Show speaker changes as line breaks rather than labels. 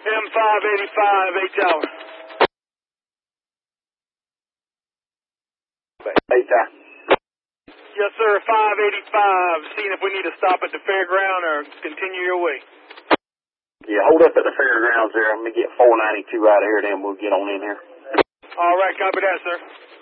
M585, 8 Tower.
8 Tower.
Yes, sir, 585. Seeing if we need to stop at the fairground or continue your way.
Yeah, hold up at the fairgrounds there. Let me get 492 out of here, then we'll get on in here.
All right, copy that, sir.